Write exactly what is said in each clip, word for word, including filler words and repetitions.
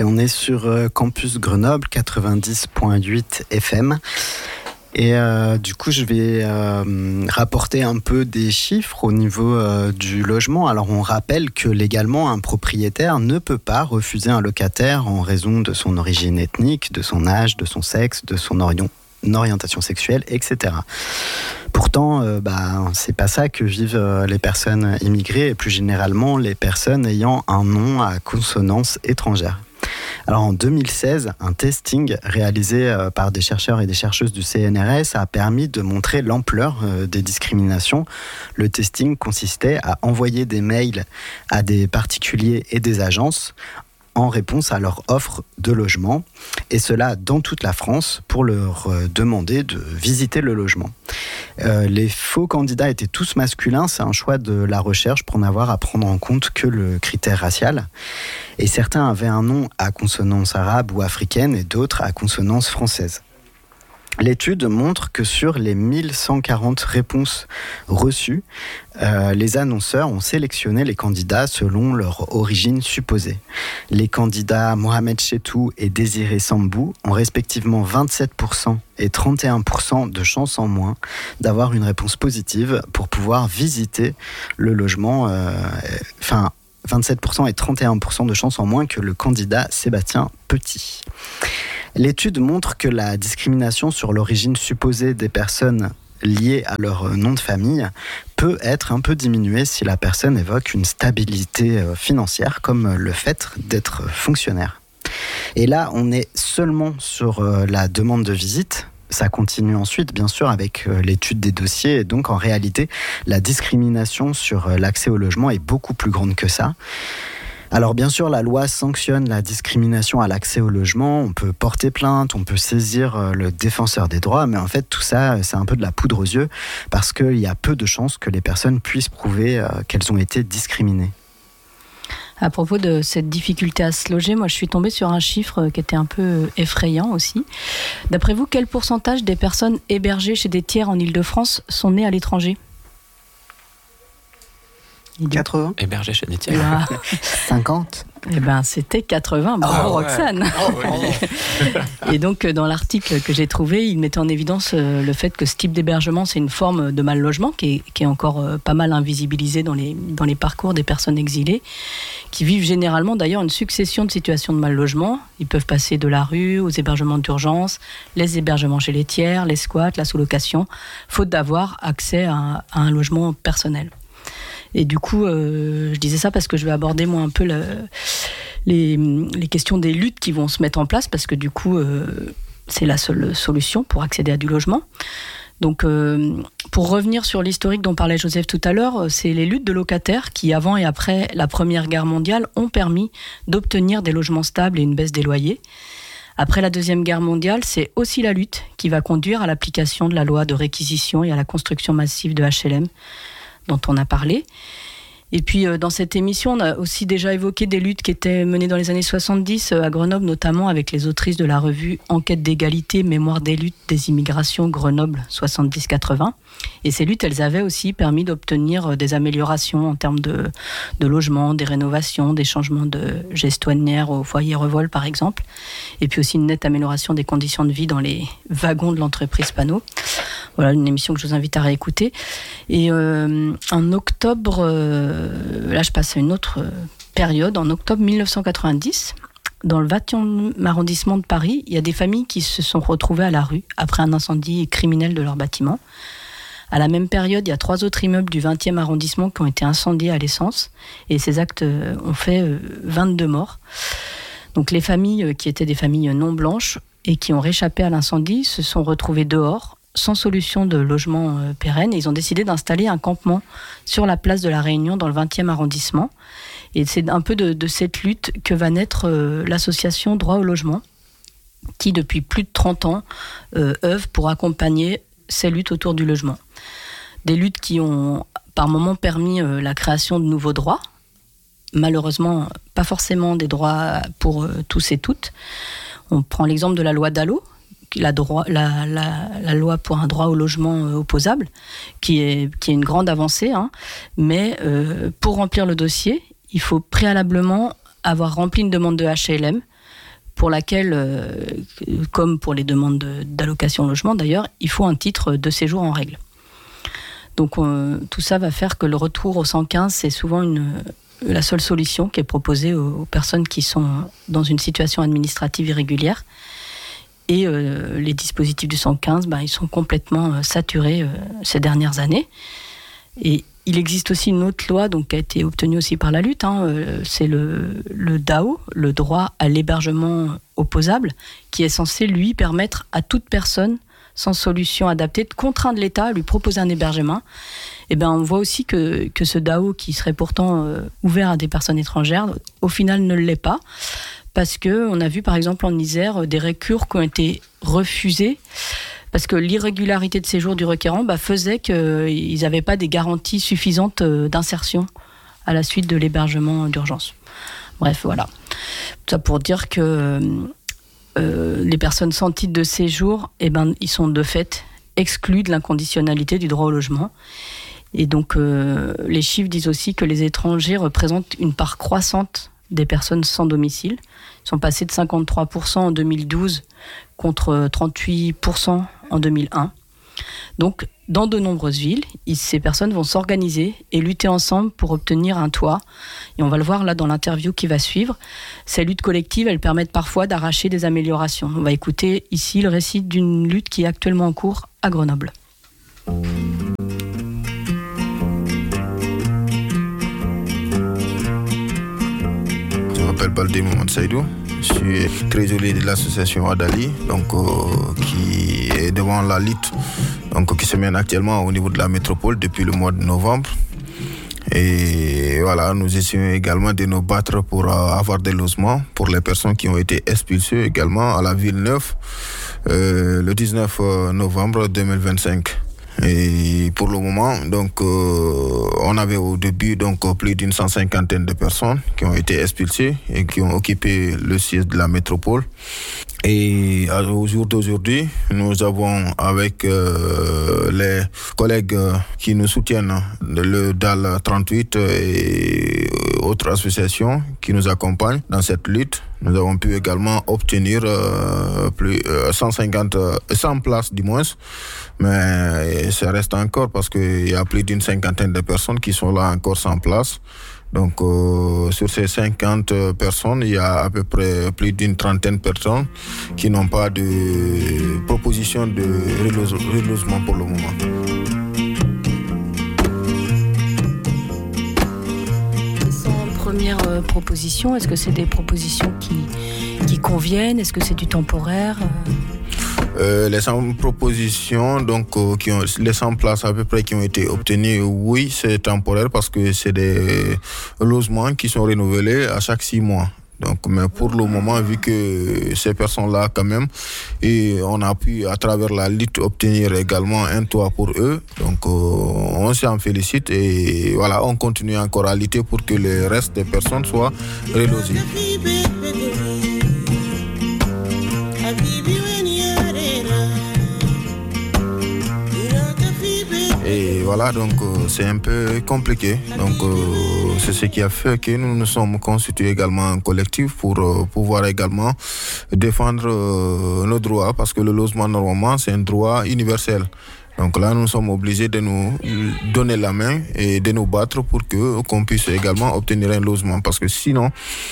Et on est sur euh, Campus Grenoble quatre-vingt-dix virgule huit F M. Et euh, du coup, je vais euh, rapporter un peu des chiffres au niveau euh, du logement. Alors, on rappelle que légalement, un propriétaire ne peut pas refuser un locataire en raison de son origine ethnique, de son âge, de son sexe, de son orion- orientation sexuelle, et cetera. Pourtant, euh, bah, c'est pas ça que vivent euh, les personnes immigrées et plus généralement les personnes ayant un nom à consonance étrangère. Alors en deux mille seize, un testing réalisé euh, par des chercheurs et des chercheuses du C N R S a permis de montrer l'ampleur euh, des discriminations. Le testing consistait à envoyer des mails à des particuliers et des agences en réponse à leur offre de logement, et cela dans toute la France pour leur euh, demander de visiter le logement. Euh, les faux candidats étaient tous masculins, c'est un choix de la recherche pour n'avoir à prendre en compte que le critère racial. Et certains avaient un nom à consonance arabe ou africaine et d'autres à consonance française. L'étude montre que sur les mille cent quarante réponses reçues, euh, les annonceurs ont sélectionné les candidats selon leur origine supposée. Les candidats Mohamed Chetou et Désiré Sambou ont respectivement vingt-sept pour cent et trente et un pour cent de chances en moins d'avoir une réponse positive pour pouvoir visiter le logement, euh, enfin vingt-sept pour cent et trente et un pour cent de chances en moins que le candidat Sébastien Petit. L'étude montre que la discrimination sur l'origine supposée des personnes liées à leur nom de famille peut être un peu diminuée si la personne évoque une stabilité financière comme le fait d'être fonctionnaire. Et là, on est seulement sur la demande de visite. Ça continue ensuite, bien sûr, avec l'étude des dossiers. Et donc, en réalité, la discrimination sur l'accès au logement est beaucoup plus grande que ça. Alors bien sûr, la loi sanctionne la discrimination à l'accès au logement, on peut porter plainte, on peut saisir le défenseur des droits, mais en fait tout ça, c'est un peu de la poudre aux yeux parce qu'il y a peu de chances que les personnes puissent prouver qu'elles ont été discriminées. À propos de cette difficulté à se loger, moi je suis tombée sur un chiffre qui était un peu effrayant aussi. D'après vous, quel pourcentage des personnes hébergées chez des tiers en Île-de-France sont nées à l'étranger ? quatre-vingts Hébergé chez des tiers. Wow. cinquante Eh ben, c'était quatre-vingts. Bravo, oh, ouais. Roxane. Oh, oui. Et donc, dans l'article que j'ai trouvé, il mettait en évidence le fait que ce type d'hébergement, c'est une forme de mal logement qui est, qui est encore pas mal invisibilisée dans les, dans les parcours des personnes exilées, qui vivent généralement d'ailleurs une succession de situations de mal logement. Ils peuvent passer de la rue aux hébergements d'urgence, les hébergements chez les tiers, les squats, la sous-location, faute d'avoir accès à, à un logement personnel. Et du coup, euh, je disais ça parce que je vais aborder moi un peu le, les, les questions des luttes qui vont se mettre en place, parce que du coup, euh, c'est la seule solution pour accéder à du logement. Donc, euh, pour revenir sur l'historique dont parlait Joseph tout à l'heure, c'est les luttes de locataires qui, avant et après la Première Guerre mondiale, ont permis d'obtenir des logements stables et une baisse des loyers. Après la Deuxième Guerre mondiale, c'est aussi la lutte qui va conduire à l'application de la loi de réquisition et à la construction massive de H L M, dont on a parlé. Et puis euh, dans cette émission, on a aussi déjà évoqué des luttes qui étaient menées dans les années soixante-dix euh, à Grenoble, notamment avec les autrices de la revue Enquête d'égalité, Mémoire des luttes des immigrations Grenoble soixante-dix quatre-vingts. Et ces luttes, elles avaient aussi permis d'obtenir euh, des améliorations en termes de, de logement, des rénovations, des changements de gestionnaire au foyer Revol par exemple. Et puis aussi une nette amélioration des conditions de vie dans les wagons de l'entreprise Panot. Voilà, une émission que je vous invite à réécouter. Et euh, en octobre, euh, là je passe à une autre période, en octobre dix-neuf cent quatre-vingt-dix, dans le vingtième arrondissement de Paris, il y a des familles qui se sont retrouvées à la rue après un incendie criminel de leur bâtiment. À la même période, il y a trois autres immeubles du vingtième arrondissement qui ont été incendiés à l'essence, et ces actes ont fait vingt-deux morts. Donc les familles qui étaient des familles non blanches et qui ont réchappé à l'incendie se sont retrouvées dehors, sans solution de logement euh, pérenne, et ils ont décidé d'installer un campement sur la place de la Réunion dans le vingtième arrondissement. Et c'est un peu de, de cette lutte que va naître euh, l'association Droit au logement, qui depuis plus de trente ans euh, œuvre pour accompagner ces luttes autour du logement. Des luttes qui ont par moments permis euh, la création de nouveaux droits, malheureusement pas forcément des droits pour euh, tous et toutes. On prend l'exemple de la loi Dallot, La, droit, la, la, la loi pour un droit au logement euh, opposable, qui est, qui est une grande avancée, hein, mais euh, pour remplir le dossier, il faut préalablement avoir rempli une demande de H L M, pour laquelle, euh, comme pour les demandes de, d'allocation logement d'ailleurs, il faut un titre de séjour en règle. Donc euh, tout ça va faire que le retour au cent quinze, c'est souvent une, la seule solution qui est proposée aux, aux personnes qui sont dans une situation administrative irrégulière. Et euh, les dispositifs du cent quinze, ben, ils sont complètement euh, saturés euh, ces dernières années. Et il existe aussi une autre loi donc, qui a été obtenue aussi par la lutte, hein, euh, c'est le, le D A O, le droit à l'hébergement opposable, qui est censé, lui, permettre à toute personne sans solution adaptée de contraindre l'État à lui proposer un hébergement. Et ben, on voit aussi que, que ce D A O, qui serait pourtant euh, ouvert à des personnes étrangères, au final ne l'est pas. Parce qu'on a vu par exemple en Isère des recours qui ont été refusés parce que l'irrégularité de séjour du requérant bah, faisait qu'ils n'avaient pas des garanties suffisantes d'insertion à la suite de l'hébergement d'urgence. Bref, voilà. Tout ça pour dire que euh, les personnes sans titre de séjour, eh ben, ils sont de fait exclus de l'inconditionnalité du droit au logement. Et donc euh, les chiffres disent aussi que les étrangers représentent une part croissante des personnes sans domicile. Ils sont passés de cinquante-trois pour cent en deux mille douze contre trente-huit pour cent en deux mille un. Donc, dans de nombreuses villes, ces personnes vont s'organiser et lutter ensemble pour obtenir un toit. Et on va le voir là dans l'interview qui va suivre. Ces luttes collectives, elles permettent parfois d'arracher des améliorations. On va écouter ici le récit d'une lutte qui est actuellement en cours à Grenoble. Je m'appelle Baldé Mohamed Saïdou. Je suis trésorier de l'association Adali, donc, euh, qui est devant la lutte donc, qui se mène actuellement au niveau de la métropole depuis le mois de novembre. Et voilà, nous essayons également de nous battre pour euh, avoir des logements pour les personnes qui ont été expulsées également à la Ville-Neuve euh, le dix-neuf novembre deux mille vingt-cinq. Et pour le moment, donc, euh, on avait au début donc, plus d'une cent cinquantaine de personnes qui ont été expulsées et qui ont occupé le siège de la métropole. Et au jour d'aujourd'hui, nous avons avec euh, les collègues qui nous soutiennent, le D A L trente-huit et autres associations qui nous accompagnent dans cette lutte, nous avons pu également obtenir euh, plus euh, cent cinquante, cent places du moins, mais ça reste encore parce qu'il y a plus d'une cinquantaine de personnes qui sont là encore sans place. Donc euh, sur ces cinquante personnes, il y a à peu près plus d'une trentaine de personnes qui n'ont pas de proposition de relogement pour le moment. Première euh, proposition, est-ce que c'est des propositions qui, qui conviennent? Est-ce que c'est du temporaire? Euh, les cent propositions, donc euh, qui ont, les cent places à peu près qui ont été obtenues, oui, c'est temporaire parce que c'est des logements qui sont renouvelés à chaque six mois. Donc, mais pour le moment, vu que ces personnes-là, quand même, et on a pu, à travers la lutte, obtenir également un toit pour eux. Donc, euh, on s'en félicite et voilà, on continue encore à lutter pour que le reste des personnes soient relogées. Et voilà, donc euh, c'est un peu compliqué. Donc euh, c'est ce qui a fait que nous nous sommes constitués également en collectif pour euh, pouvoir également défendre euh, nos droits, parce que le logement normalement c'est un droit universel. Donc là nous sommes obligés de nous donner la main et de nous battre pour que qu'on puisse également obtenir un logement, parce que sinon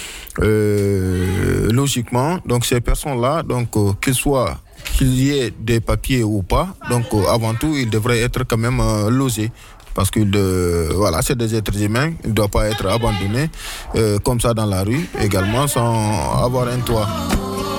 euh, logiquement donc ces personnes-là, donc euh, qu'ils soient qu'il y ait des papiers ou pas, donc euh, avant tout, ils devraient être quand même euh, logés. Parce que euh, voilà, c'est des êtres humains, ils ne doivent pas être abandonnés euh, comme ça dans la rue, également sans avoir un toit.